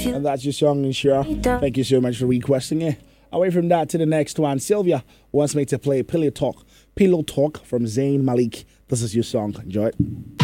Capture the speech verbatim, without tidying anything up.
And that's your song, Insure. Thank you so much for requesting it. Away from that to the next one. Sylvia wants me to play Pillow Talk. Pillow Talk from Zayn Malik. This is your song. Enjoy it.